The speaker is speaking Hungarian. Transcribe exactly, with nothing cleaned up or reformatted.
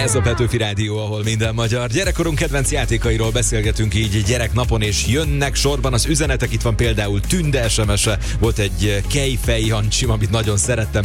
Ez a Petőfi Rádió, ahol minden magyar. Gyerekkorunk kedvenc játékairól beszélgetünk így gyereknapon, és jönnek sorban az üzenetek. Itt van például Tünde es em es-e, volt egy Kejfej Jancsim, amit nagyon szerettem.